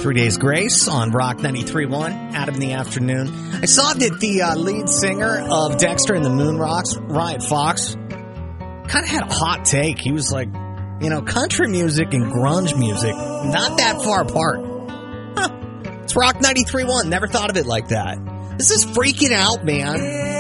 3 Days Grace on Rock 93.1, Adam in the afternoon. I saw that the lead singer of Dexter and the Moon Rocks, Riot Fox, kind of had a hot take. He was like, country music and grunge music, not that far apart. It's Rock 93.1. Never thought of it like that. This is freaking out, man.